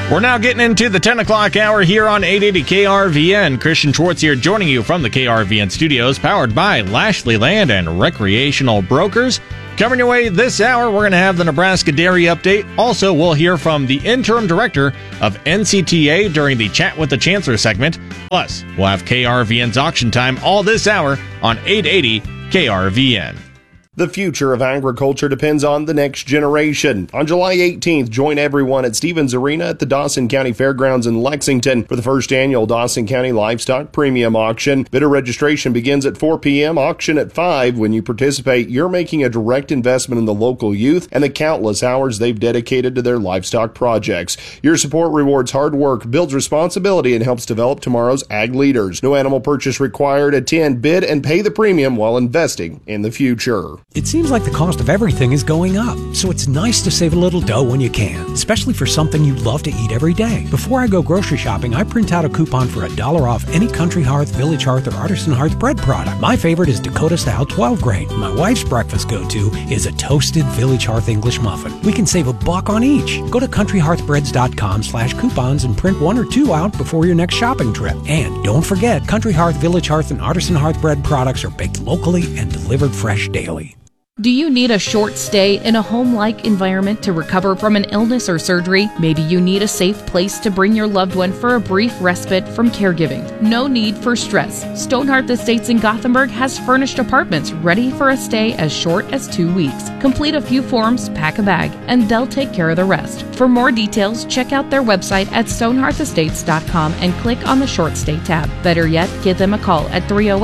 We're now getting into the 10 o'clock hour here on 880 KRVN. Christian Schwartz here joining you from the KRVN studios, powered by Lashley Land and Recreational Brokers. Coming your way this hour, we're going to have the Nebraska Dairy Update. Also, we'll hear from the interim director of NCTA during the Chat with the Chancellor segment. Plus, we'll have KRVN's auction time all this hour on 880 KRVN. The future of agriculture depends on the next generation. On July 18th, join everyone at Stevens Arena at the Dawson County Fairgrounds in Lexington for the first annual Dawson County Livestock Premium Auction. Bidder registration begins at 4 p.m., auction at 5. When you participate, you're making a direct investment in the local youth and the countless hours they've dedicated to their livestock projects. Your support rewards hard work, builds responsibility, and helps develop tomorrow's ag leaders. No animal purchase required. Attend, bid, and pay the premium while investing in the future. It seems like the cost of everything is going up, so it's nice to save a little dough when you can, especially for something you love to eat every day. Before I go grocery shopping, I print out a coupon for $1 off any Country Hearth, Village Hearth, or Artisan Hearth bread product. My favorite is Dakota Style 12 grain. My wife's breakfast go-to is a toasted Village Hearth English muffin. We can save $1 on each. Go to countryhearthbreads.com/coupons and print 1 or 2 out before your next shopping trip. And don't forget, Country Hearth, Village Hearth, and Artisan Hearth bread products are baked locally and delivered fresh daily. Do you need a short stay in a home-like environment to recover from an illness or surgery? Maybe you need a safe place to bring your loved one for a brief respite from caregiving. No need for stress. Stonehearth Estates in Gothenburg has furnished apartments ready for a stay as short as 2 weeks. Complete a few forms, pack a bag, and they'll take care of the rest. For more details, check out their website at stonehearthestates.com and click on the short stay tab. Better yet, give them a call at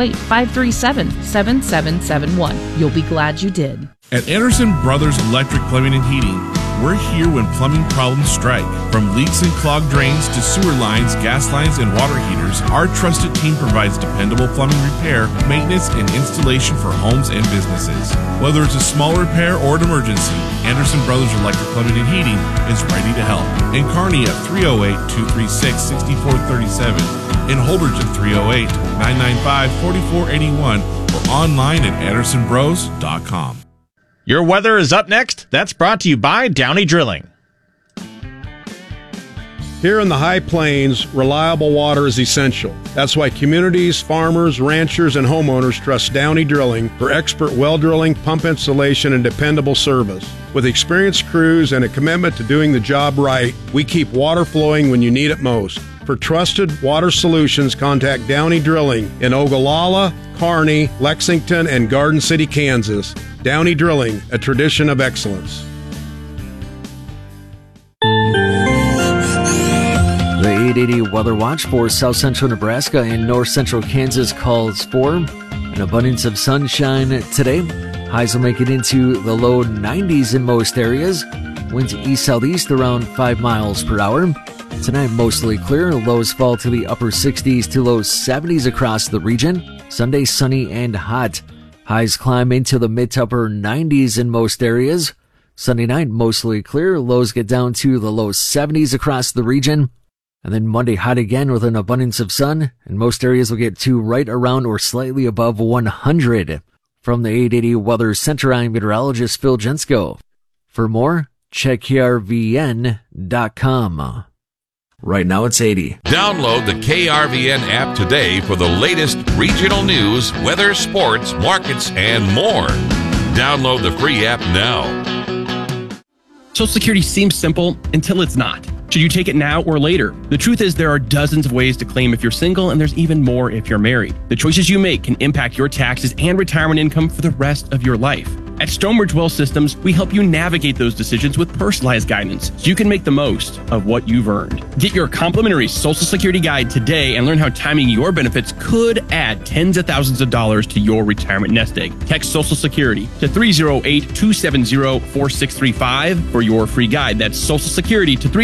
308-537-7771. You'll be glad you did. At Anderson Brothers Electric Plumbing and Heating, we're here when plumbing problems strike. From leaks and clogged drains to sewer lines, gas lines, and water heaters, our trusted team provides dependable plumbing repair, maintenance, and installation for homes and businesses. Whether it's a small repair or an emergency, Anderson Brothers Electric Plumbing and Heating is ready to help. In Kearney at 308-236-6437, in Holdridge at 308-995-4481, or online at andersonbros.com. Your weather is up next. That's brought to you by Downey Drilling. Here in the High Plains, reliable water is essential. That's why communities, farmers, ranchers, and homeowners trust Downey Drilling for expert well drilling, pump installation, and dependable service. With experienced crews and a commitment to doing the job right, we keep water flowing when you need it most. For trusted water solutions, contact Downey Drilling in Ogallala, Kearney, Lexington, and Garden City, Kansas. Downey Drilling, a tradition of excellence. The 880 Weather Watch for South Central Nebraska and North Central Kansas calls for an abundance of sunshine today. Highs will make it into the low 90s in most areas. Winds east-southeast around 5 miles per hour. Tonight, mostly clear. Lows fall to the upper 60s to low 70s across the region. Sunday, sunny and hot. Highs climb into the mid to upper 90s in most areas. Sunday night, mostly clear. Lows get down to the low 70s across the region. And then Monday, hot again with an abundance of sun. And most areas will get to right around or slightly above 100. From the 880 Weather Center, I'm meteorologist Phil Jensko. For more, check krvn.com. Right now it's 80. Download the KRVN app today for the latest regional news, weather, sports, markets, and more. Download the free app now. Social Security seems simple until it's not. Should you take it now or later? The truth is there are dozens of ways to claim if you're single, and there's even more if you're married. The choices you make can impact your taxes and retirement income for the rest of your life. At Stonebridge Wealth Systems, we help you navigate those decisions with personalized guidance so you can make the most of what you've earned. Get your complimentary Social Security guide today and learn how timing your benefits could add tens of thousands of dollars to your retirement nest egg. Text Social Security to 308-270-4635 for your free guide. That's Social Security to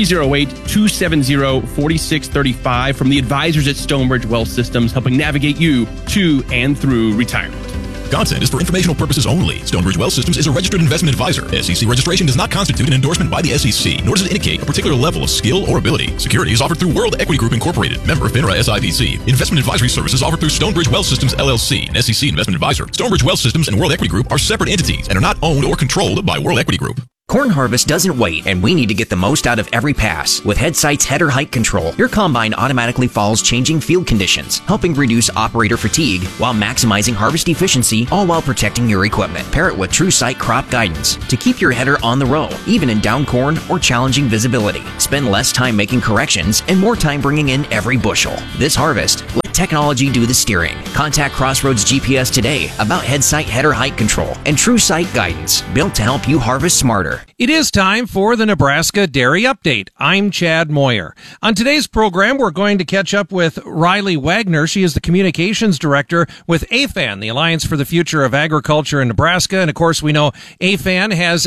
308-270-4635 from the advisors at Stonebridge Wealth Systems, helping navigate you to and through retirement. Content is for informational purposes only. Stonebridge Wealth Systems is a registered investment advisor. SEC registration does not constitute an endorsement by the SEC, nor does it indicate a particular level of skill or ability. Securities offered through World Equity Group Incorporated, member FINRA SIPC. Investment advisory services offered through Stonebridge Wealth Systems LLC, an SEC investment advisor. Stonebridge Wealth Systems and World Equity Group are separate entities and are not owned or controlled by World Equity Group. Corn harvest doesn't wait, and we need to get the most out of every pass. With Headsight's header height control, your combine automatically follows changing field conditions, helping reduce operator fatigue while maximizing harvest efficiency, all while protecting your equipment. Pair it with TrueSight crop guidance to keep your header on the row, even in down corn or challenging visibility. Spend less time making corrections and more time bringing in every bushel. This harvest, let technology do the steering. Contact Crossroads GPS today about Headsight header height control and TrueSight guidance, built to help you harvest smarter. It is time for the Nebraska Dairy Update. I'm Chad Moyer. On today's program, we're going to catch up with Riley Wagner. She is the Communications Director with AFAN, the Alliance for the Future of Agriculture in Nebraska. And of course, we know AFAN has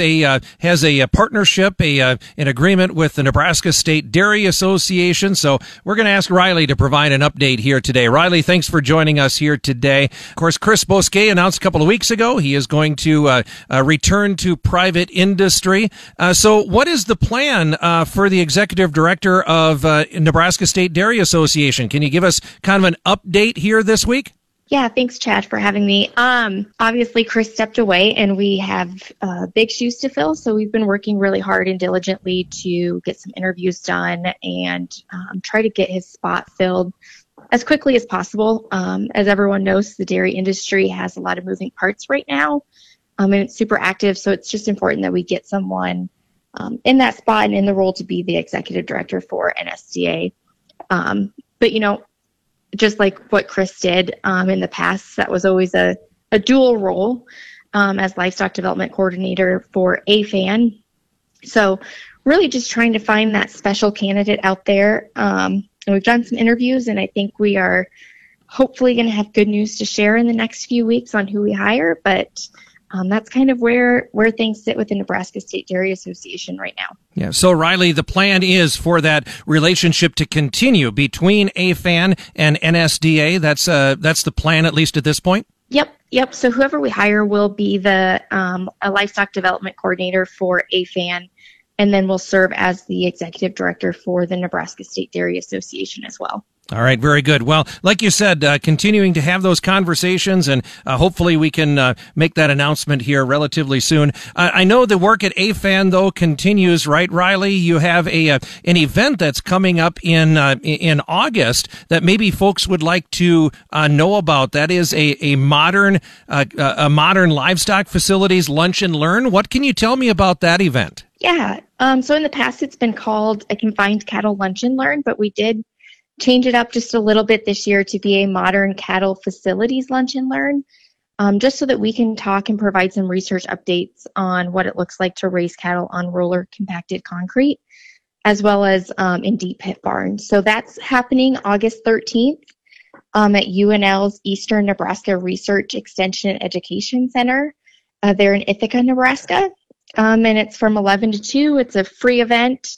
a partnership, an agreement with the Nebraska State Dairy Association. So we're going to ask Riley to provide an update here today. Riley, thanks for joining us here today. Of course, Chris Bosquet announced a couple of weeks ago he is going to return to private industry. So what is the plan for the executive director of Nebraska State Dairy Association? Can you give us kind of an update here this week? Yeah, thanks, Chad, for having me. Obviously, Chris stepped away, and we have big shoes to fill, so we've been working really hard and diligently to get some interviews done and try to get his spot filled as quickly as possible. As everyone knows, the dairy industry has a lot of moving parts right now. And it's super active, so it's just important that we get someone in that spot and in the role to be the executive director for NSDA. But, you know, just like what Chris did in the past, that was always a dual role as livestock development coordinator for AFAN. So really just trying to find that special candidate out there. And we've done some interviews, and I think we are hopefully going to have good news to share in the next few weeks on who we hire. But that's kind of where things sit with the Nebraska State Dairy Association right now. Yeah. So, Riley, the plan is for that relationship to continue between AFAN and NSDA. That's the plan, at least at this point? Yep. So whoever we hire will be a livestock development coordinator for AFAN, and then will serve as the executive director for the Nebraska State Dairy Association as well. All right, very good. Well, like you said, continuing to have those conversations, and hopefully we can make that announcement here relatively soon. I know the work at AFAN, though, continues, right, Riley? You have an event that's coming up in August that maybe folks would like to know about. That is a modern livestock facilities lunch and learn. What can you tell me about that event? Yeah. So in the past, it's been called a confined cattle lunch and learn, but we did change it up just a little bit this year to be a modern cattle facilities lunch and learn, just so that we can talk and provide some research updates on what it looks like to raise cattle on roller compacted concrete, as well as in deep pit barns. So that's happening August 13th at UNL's Eastern Nebraska Research Extension Education Center. They're in Ithaca, Nebraska, and it's from 11 to 2. It's a free event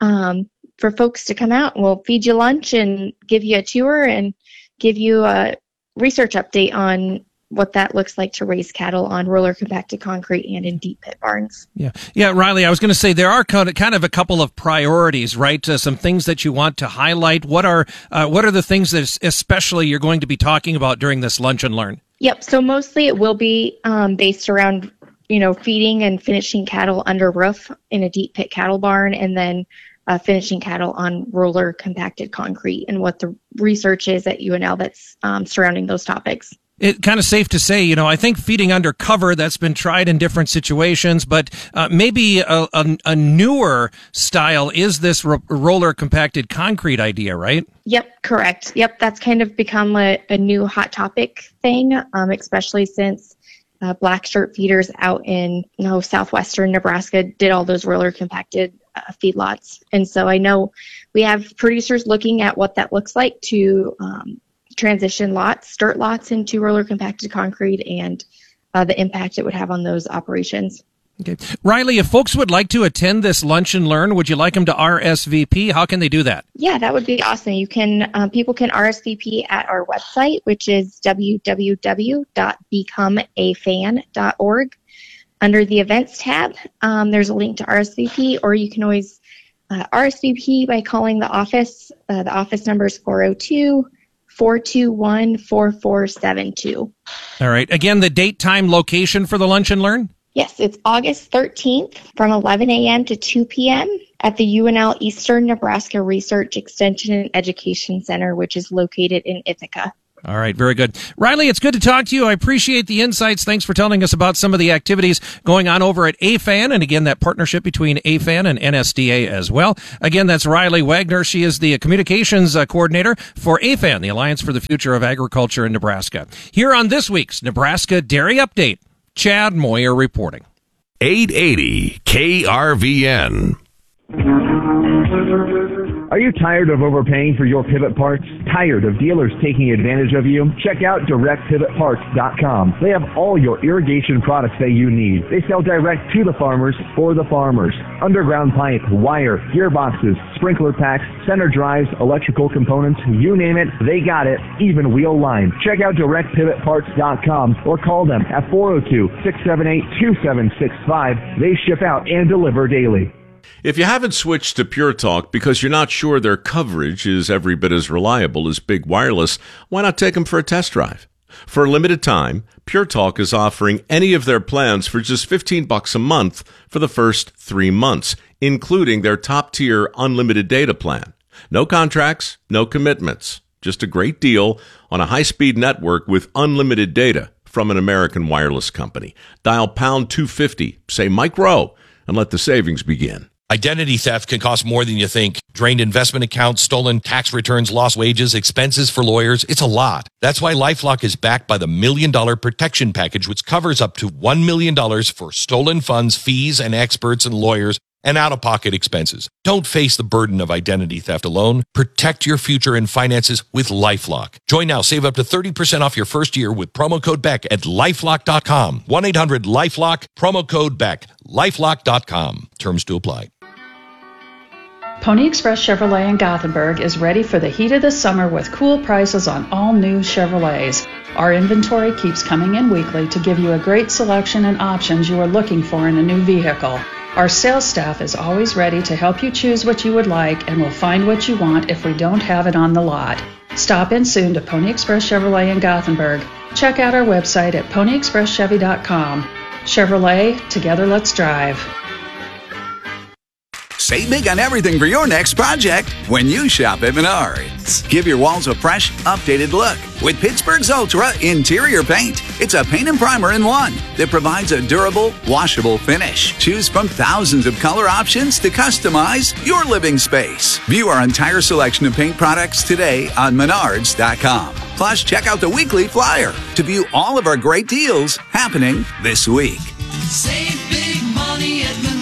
for folks to come out. We'll feed you lunch and give you a tour and give you a research update on what that looks like to raise cattle on roller compacted concrete and in deep pit barns. Yeah, Riley, I was going to say there are kind of a couple of priorities, right? Some things that you want to highlight. What are the things that especially you're going to be talking about during this lunch and learn? Yep. So mostly it will be based around, feeding and finishing cattle under roof in a deep pit cattle barn, and then finishing cattle on roller compacted concrete, and what the research is at UNL that's surrounding those topics. It's kind of safe to say, I think feeding under cover, that's been tried in different situations, but maybe a newer style is this roller compacted concrete idea, right? Yep, correct. Yep, that's kind of become a new hot topic thing, especially since black shirt feeders out in southwestern Nebraska did all those roller compacted feedlots. And so I know we have producers looking at what that looks like to transition dirt lots into roller compacted concrete, and the impact it would have on those operations. Okay. Riley, if folks would like to attend this lunch and learn, would you like them to RSVP? How can they do that? Yeah, that would be awesome. People can RSVP at our website, which is www.becomeafan.org. Under the events tab, there's a link to RSVP, or you can always RSVP by calling the office. The office number is 402-421-4472. All right. Again, the date, time, location for the lunch and learn? Yes, it's August 13th from 11 a.m. to 2 p.m. at the UNL Eastern Nebraska Research Extension and Education Center, which is located in Ithaca. All right, very good. Riley, it's good to talk to you. I appreciate the insights. Thanks for telling us about some of the activities going on over at AFAN, and again, that partnership between AFAN and NSDA as well. Again, that's Riley Wagner. She is the communications coordinator for AFAN, the Alliance for the Future of Agriculture in Nebraska. Here on this week's Nebraska Dairy Update, Chad Moyer reporting. 880 KRVN. Are you tired of overpaying for your pivot parts? Tired of dealers taking advantage of you? Check out DirectPivotParts.com. They have all your irrigation products that you need. They sell direct to the farmers for the farmers. Underground pipe, wire, gearboxes, sprinkler packs, center drives, electrical components, you name it, they got it, even wheel line. Check out DirectPivotParts.com or call them at 402-678-2765. They ship out and deliver daily. If you haven't switched to Pure Talk because you're not sure their coverage is every bit as reliable as Big Wireless, why not take them for a test drive? For a limited time, Pure Talk is offering any of their plans for just $15 a month for the first 3 months, including their top-tier unlimited data plan. No contracts, no commitments, just a great deal on a high-speed network with unlimited data from an American wireless company. Dial pound 250, say Mike Rowe, and let the savings begin. Identity theft can cost more than you think. Drained investment accounts, stolen tax returns, lost wages, expenses for lawyers. It's a lot. That's why LifeLock is backed by the $1 Million Protection Package, which covers up to $1 million for stolen funds, fees, and experts and lawyers, and out-of-pocket expenses. Don't face the burden of identity theft alone. Protect your future and finances with LifeLock. Join now. Save up to 30% off your first year with promo code BECK at LifeLock.com. 1-800-LifeLock, promo code BECK. LifeLock.com. Terms to apply. Pony Express Chevrolet in Gothenburg is ready for the heat of the summer with cool prices on all new Chevrolets. Our inventory keeps coming in weekly to give you a great selection and options you are looking for in a new vehicle. Our sales staff is always ready to help you choose what you would like and will find what you want if we don't have it on the lot. Stop in soon to Pony Express Chevrolet in Gothenburg. Check out our website at ponyexpresschevy.com. Chevrolet, together let's drive. Save big on everything for your next project when you shop at Menards. Give your walls a fresh, updated look with Pittsburgh's Ultra Interior Paint. It's a paint and primer in one that provides a durable, washable finish. Choose from thousands of color options to customize your living space. View our entire selection of paint products today on Menards.com. Plus, check out the weekly flyer to view all of our great deals happening this week. Save big money at Menards.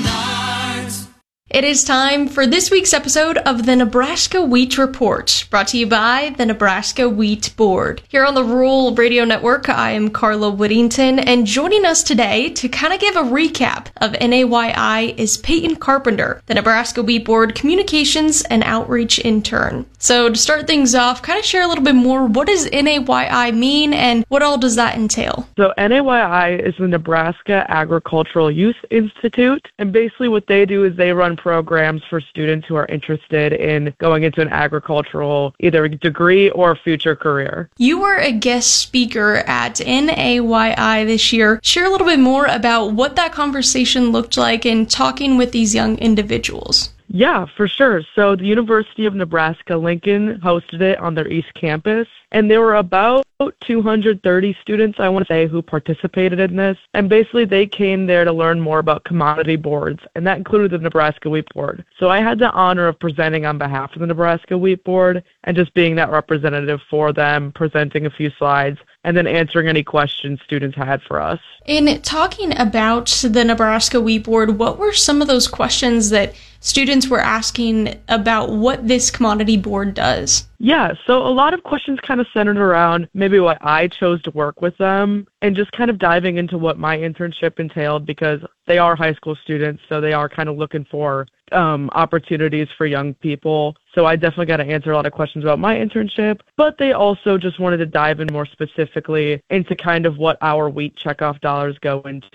It is time for this week's episode of the Nebraska Wheat Report, brought to you by the Nebraska Wheat Board. Here on the Rural Radio Network, I am Carla Whittington, and joining us today to kind of give a recap of NAYI is Peyton Carpenter, the Nebraska Wheat Board Communications and Outreach Intern. So to start things off, kind of share a little bit more, what does NAYI mean and what all does that entail? So NAYI is the Nebraska Agricultural Youth Institute, and basically what they do is they run programs for students who are interested in going into an agricultural either degree or future career. You were a guest speaker at NAYI this year. Share a little bit more about what that conversation looked like in talking with these young individuals. Yeah, for sure. So the University of Nebraska-Lincoln hosted it on their East Campus, and there were about 230 students, I want to say, who participated in this. And basically they came there to learn more about commodity boards, and that included the Nebraska Wheat Board. So I had the honor of presenting on behalf of the Nebraska Wheat Board and just being that representative for them, presenting a few slides, and then answering any questions students had for us. In talking about the Nebraska Wheat Board, what were some of those questions that students were asking about what this commodity board does? Yeah, so a lot of questions kind of centered around maybe why I chose to work with them and just kind of diving into what my internship entailed, because they are high school students, so they are kind of looking for opportunities for young people. So I definitely got to answer a lot of questions about my internship, but they also just wanted to dive in more specifically into kind of what our wheat checkoff dollars go into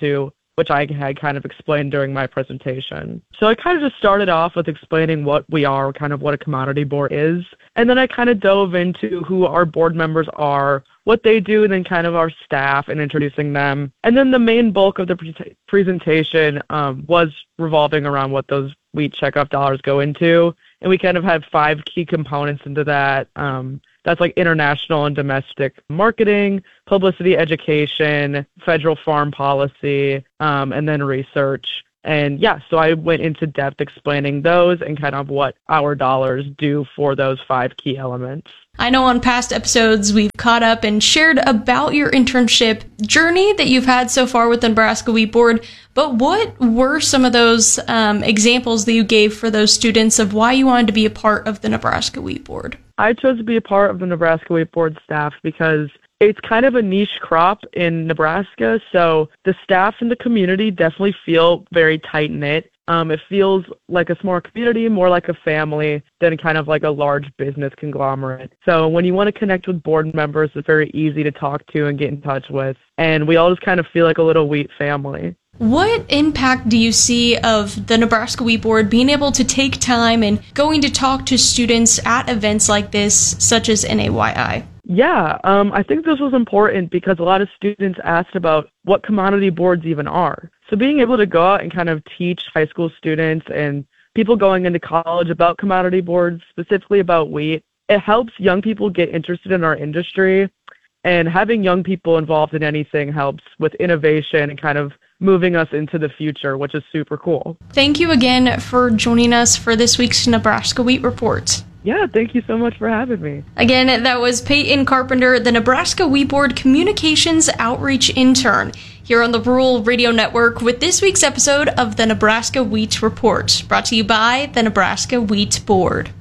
which I had kind of explained during my presentation. So I kind of just started off with explaining what we are, kind of what a commodity board is. And then I kind of dove into who our board members are, what they do, and then kind of our staff and introducing them. And then the main bulk of the presentation was revolving around what those wheat checkoff dollars go into. And we kind of had 5 key components into that. That's like international and domestic marketing, publicity, education, federal farm policy, and then research. And yeah, so I went into depth explaining those and kind of what our dollars do for those 5 key elements. I know on past episodes we've caught up and shared about your internship journey that you've had so far with the Nebraska Wheat Board, but what were some of those examples that you gave for those students of why you wanted to be a part of the Nebraska Wheat Board? I chose to be a part of the Nebraska Wheat Board staff because it's kind of a niche crop in Nebraska, so the staff and the community definitely feel very tight-knit. It feels like a small community, more like a family than kind of like a large business conglomerate. So when you want to connect with board members, it's very easy to talk to and get in touch with. And we all just kind of feel like a little wheat family. What impact do you see of the Nebraska Wheat Board being able to take time and going to talk to students at events like this, such as NAYI? Yeah, I think this was important because a lot of students asked about what commodity boards even are. So being able to go out and kind of teach high school students and people going into college about commodity boards, specifically about wheat, it helps young people get interested in our industry. And having young people involved in anything helps with innovation and kind of moving us into the future, which is super cool. Thank you again for joining us for this week's Nebraska Wheat Report. Yeah, thank you so much for having me. Again, that was Peyton Carpenter, the Nebraska Wheat Board Communications Outreach Intern, here on the Rural Radio Network with this week's episode of the Nebraska Wheat Report, brought to you by the Nebraska Wheat Board.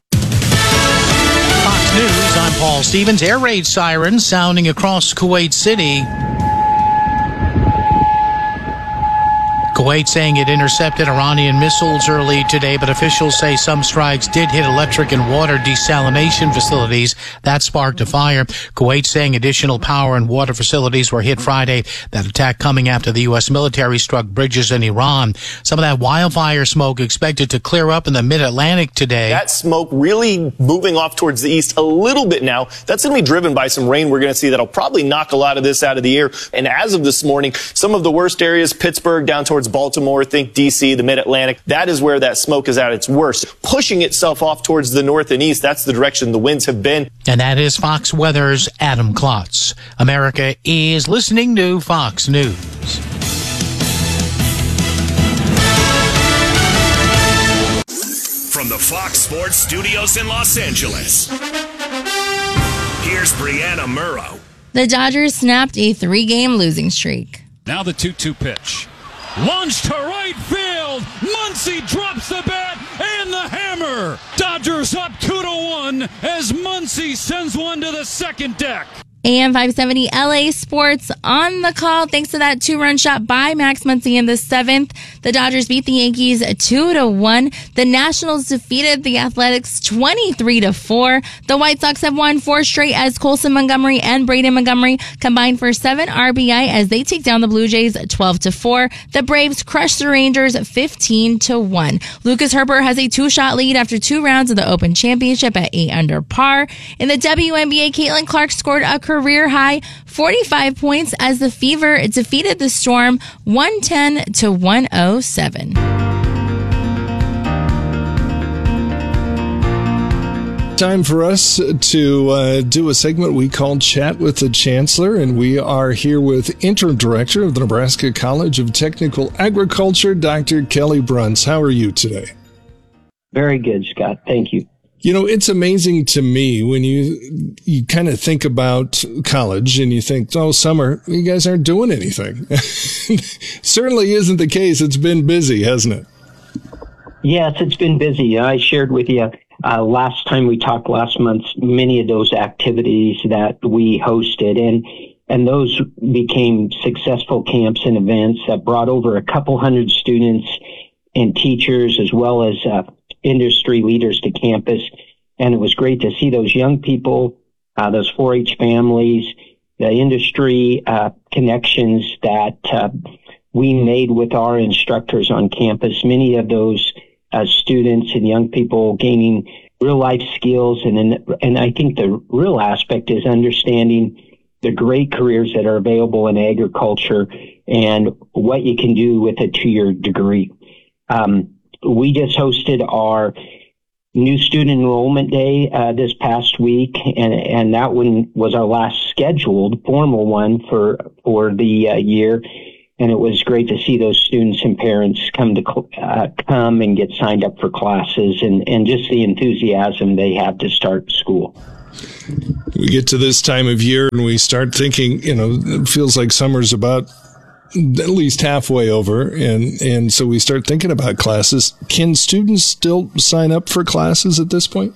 Fox News, I'm Paul Stevens. Air raid sirens sounding across Kuwait City. Kuwait saying it intercepted Iranian missiles early today, but officials say some strikes did hit electric and water desalination facilities. That sparked a fire. Kuwait saying additional power and water facilities were hit Friday. That attack coming after the U.S. military struck bridges in Iran. Some of that wildfire smoke expected to clear up in the mid-Atlantic today. That smoke really moving off towards the east a little bit now. That's going to be driven by some rain we're going to see that'll probably knock a lot of this out of the air. And as of this morning, some of the worst areas, Pittsburgh down towards Baltimore, think D.C., the Mid-Atlantic, that is where that smoke is at its worst. Pushing itself off towards the north and east, that's the direction the winds have been. And that is Fox Weather's Adam Klotz. America is listening to Fox News. From the Fox Sports Studios in Los Angeles, here's Brianna Murrow. The Dodgers snapped a 3-game losing streak. Now the 2-2 pitch. Launched to right field. Muncy drops the bat and the hammer. Dodgers up 2-1 as Muncy sends one to the second deck. AM 570 LA Sports on the call thanks to that 2-run shot by Max Muncy in the 7th. The Dodgers beat the Yankees 2-1. The Nationals defeated the Athletics 23-4. The White Sox have won 4 straight as Colson Montgomery and Braden Montgomery combined for 7 RBI as they take down the Blue Jays 12-4. The Braves crush the Rangers 15-1. Lucas Herbert has a 2-shot lead after 2 rounds of the Open Championship at 8 under par. In the WNBA, Caitlin Clark scored a career high 45 points as the Fever defeated the Storm 110-107. Time for us to do a segment we call Chat with the Chancellor, and we are here with Interim Director of the Nebraska College of Technical Agriculture, Dr. Kelly Bruns. How are you today? Very good, Scott. Thank you. You know, it's amazing to me when you kind of think about college and you think, oh, summer, you guys aren't doing anything. Certainly isn't the case. It's been busy, hasn't it? Yes, it's been busy. I shared with you last time we talked last month, many of those activities that we hosted, and those became successful camps and events that brought over a couple hundred students and teachers as well as industry leaders to campus. And it was great to see those young people, those 4-H families, the industry connections that we made with our instructors on campus. Many of those students and young people gaining real life skills. And I think the real aspect is understanding the great careers that are available in agriculture and what you can do with a 2-year degree. We just hosted our new student enrollment day this past week, and that one was our last scheduled formal one for the year. And it was great to see those students and parents come and get signed up for classes and just the enthusiasm they have to start school. We get to this time of year and we start thinking, it feels like summer's about at least halfway over. And so we start thinking about classes. Can students still sign up for classes at this point?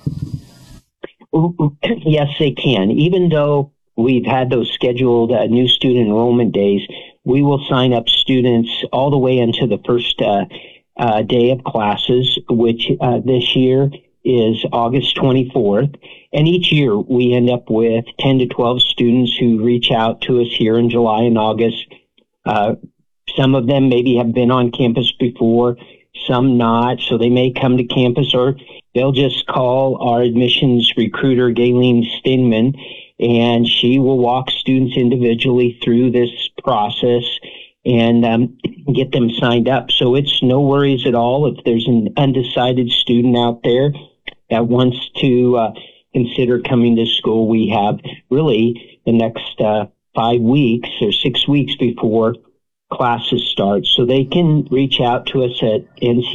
Yes, they can. Even though we've had those scheduled new student enrollment days, we will sign up students all the way into the first day of classes, which this year is August 24th. And each year we end up with 10 to 12 students who reach out to us here in July and August. Some of them maybe have been on campus before, some not, so they may come to campus, or they'll just call our admissions recruiter, Gayleen Stinman, and she will walk students individually through this process and get them signed up. So it's no worries at all. If there's an undecided student out there that wants to consider coming to school, we have really the next 5 weeks or 6 weeks before classes start. So they can reach out to us at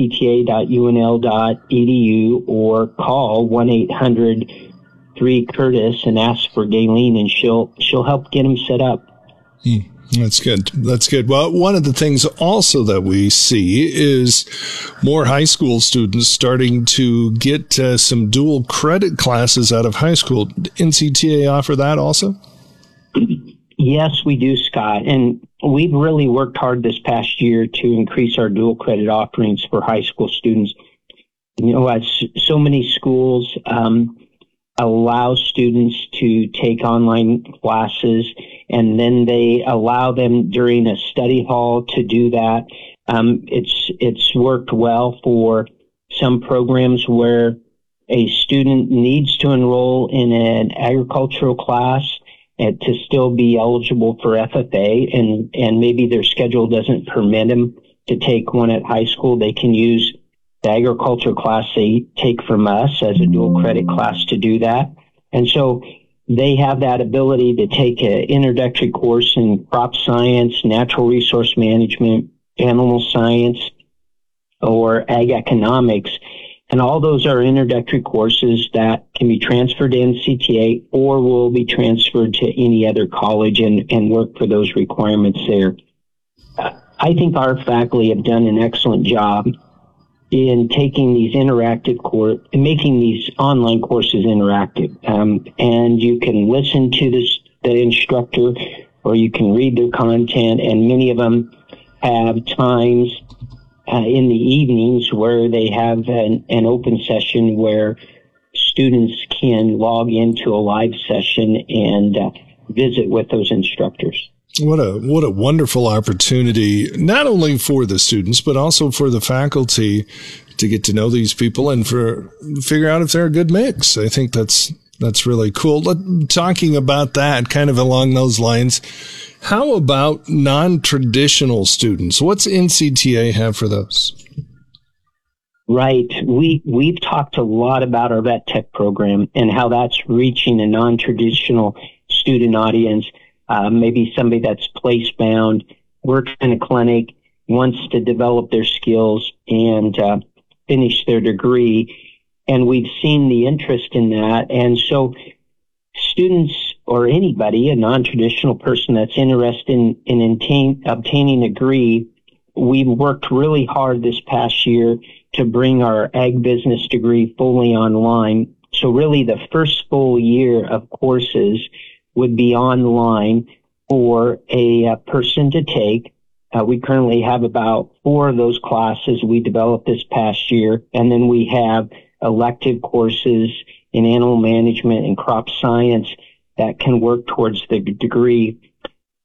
ncta.unl.edu or call 1-800-3-CURTIS and ask for Gayleen, and she'll help get them set up. That's good. That's good. Well, one of the things also that we see is more high school students starting to get some dual credit classes out of high school. NCTA offer that also? Yes, we do, Scott. And we've really worked hard this past year to increase our dual credit offerings for high school students. As so many schools allow students to take online classes, and then they allow them during a study hall to do that. It's worked well for some programs where a student needs to enroll in an agricultural class and to still be eligible for FFA, and maybe their schedule doesn't permit them to take one at high school. They can use the agriculture class they take from us as a dual credit class to do that. And so they have that ability to take an introductory course in crop science, natural resource management, animal science, or ag economics. And all those are introductory courses that can be transferred to NCTA or will be transferred to any other college and work for those requirements there. I think our faculty have done an excellent job in taking these interactive and making these online courses interactive. And you can listen to the instructor, or you can read their content, and many of them have times in the evenings where they have an open session where students can log into a live session and visit with those instructors. What a wonderful opportunity, not only for the students, but also for the faculty to get to know these people and figure out if they're a good mix. I think that's really cool. Talking about that, kind of along those lines, how about non-traditional students? What's NCTA have for those? Right. We've talked a lot about our Vet Tech program and how that's reaching a non-traditional student audience. Maybe somebody that's place-bound, works in a clinic, wants to develop their skills and finish their degree. And we've seen the interest in that. And so students or anybody, a non-traditional person that's interested in obtaining a degree, we've worked really hard this past year to bring our ag business degree fully online. So really the first full year of courses would be online for a person to take. We currently have about 4 of those classes we developed this past year. And then we have elective courses in animal management and crop science that can work towards the degree.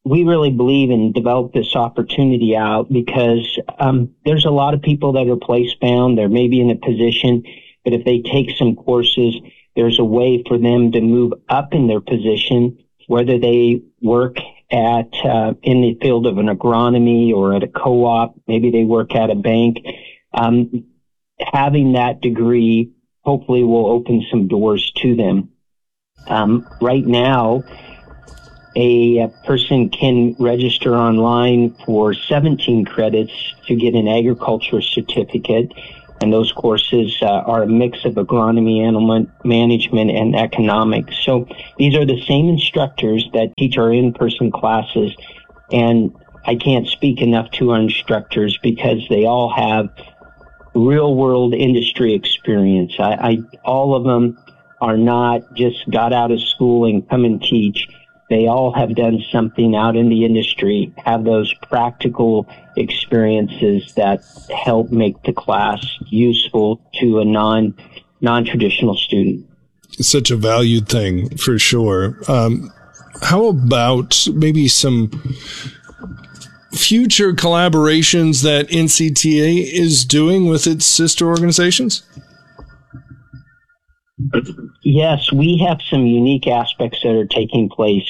we really believe and develop this opportunity out because there's a lot of people that are place bound. They're maybe in a position, but if they take some courses, there's a way for them to move up in their position, whether they work at in the field of an agronomy or at a co-op, maybe they work at a bank. Having that degree hopefully will open some doors to them. Right now, a person can register online for 17 credits to get an agriculture certificate, and those courses are a mix of agronomy, animal management, and economics. So these are the same instructors that teach our in-person classes, and I can't speak enough to our instructors because they all have real-world industry experience. All of them are not just got out of school and come and teach. They all have done something out in the industry, have those practical experiences that help make the class useful to a non-traditional student. It's such a valued thing, for sure. How about maybe some future collaborations that NCTA is doing with its sister organizations? Yes, we have some unique aspects that are taking place.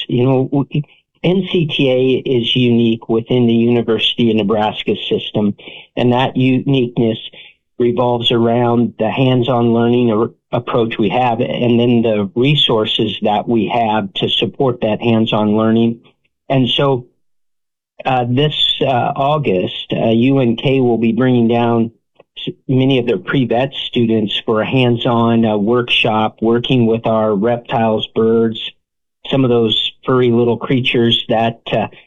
NCTA is unique within the University of Nebraska system, and that uniqueness revolves around the hands-on learning approach we have and then the resources that we have to support that hands-on learning. And so this August, UNK will be bringing down many of their pre-vet students for a hands-on workshop working with our reptiles, birds, some of those furry little creatures that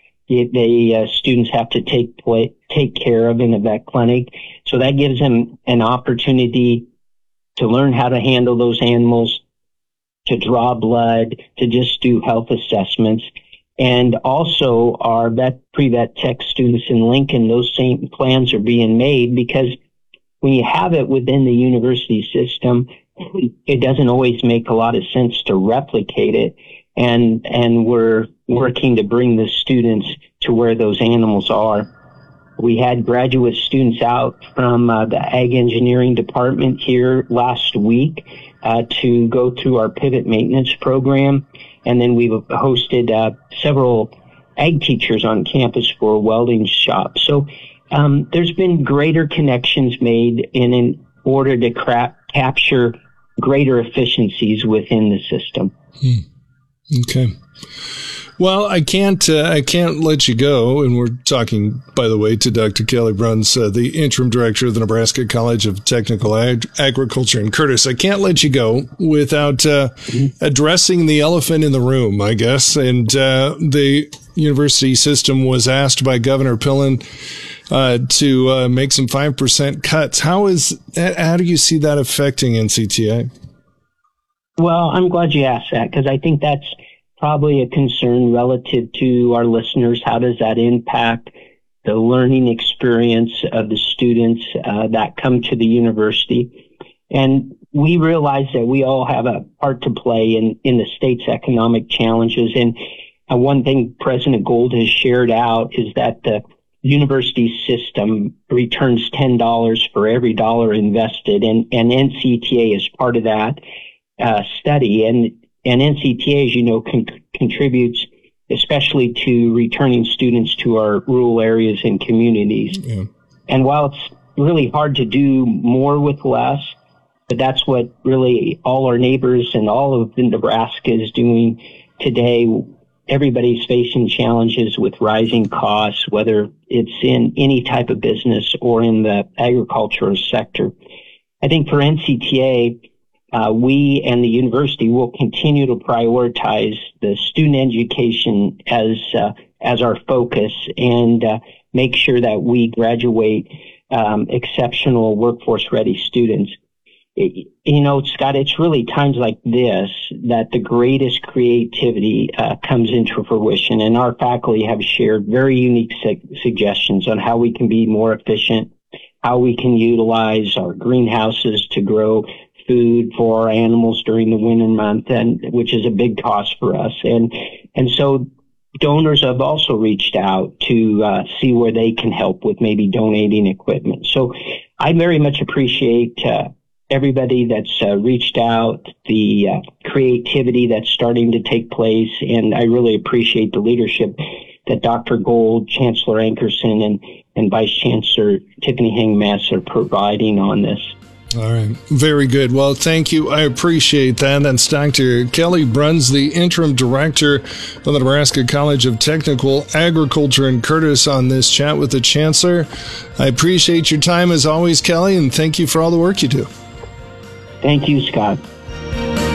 students have to take care of in a vet clinic. So that gives them an opportunity to learn how to handle those animals, to draw blood, to just do health assessments. And also our pre-vet tech students in Lincoln, those same plans are being made because when you have it within the university system, it doesn't always make a lot of sense to replicate it. And we're working to bring the students to where those animals are. We had graduate students out from the ag engineering department here last week to go through our pivot maintenance program. And then we've hosted several ag teachers on campus for a welding shop. So there's been greater connections made in order to capture greater efficiencies within the system. Okay. Well, I can't let you go. And we're talking, by the way, to Dr. Kelly Bruns, the interim director of the Nebraska College of Technical Agriculture in Curtis. I can't let you go without addressing the elephant in the room, I guess. And the university system was asked by Governor Pillen to make some 5% cuts. How do you see that affecting NCTA? Well, I'm glad you asked that because I think that's probably a concern relative to our listeners. How does that impact the learning experience of the students that come to the university? And we realize that we all have a part to play in the state's economic challenges. And one thing President Gold has shared out is that the university system returns $10 for every dollar invested, and NCTA is part of that study. And NCTA, as you know, contributes especially to returning students to our rural areas and communities. Yeah. And while it's really hard to do more with less, but that's what really all our neighbors and all of Nebraska is doing today. Everybody's facing challenges with rising costs, whether it's in any type of business or in the agricultural sector. I think for NCTA, we and the university will continue to prioritize the student education as our focus and make sure that we graduate exceptional workforce-ready students. Scott, it's really times like this that the greatest creativity comes into fruition, and our faculty have shared very unique suggestions on how we can be more efficient, how we can utilize our greenhouses to grow food for our animals during the winter month, and which is a big cost for us. And so donors have also reached out to see where they can help with maybe donating equipment. So I very much appreciate everybody that's reached out, the creativity that's starting to take place, and I really appreciate the leadership that Dr. Gold, Chancellor Ankerson, and Vice Chancellor Tiffany Hingmass are providing on this. All right. Very good. Well, thank you. I appreciate that. That's Dr. Kelly Bruns, the Interim Director of the Nebraska College of Technical Agriculture in Curtis, on this chat with the Chancellor. I appreciate your time as always, Kelly, and thank you for all the work you do. Thank you, Scott.